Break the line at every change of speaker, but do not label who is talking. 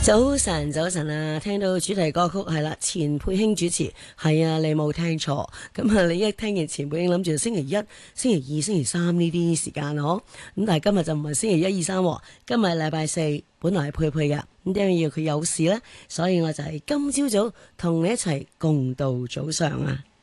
早晨，早晨啊！聽到主題歌曲係啦，錢佩卿主持，係啊，你冇聽錯。咁啊，你一聽完錢佩卿，諗住星期一、星期二、星期三呢啲時間嗬。咁但係今日就唔係星期一、二、三，今日係禮拜四，本來係佩佩嘅。咁點解要佢有事呢？所以我就係今朝早同你一齊共度早上啊！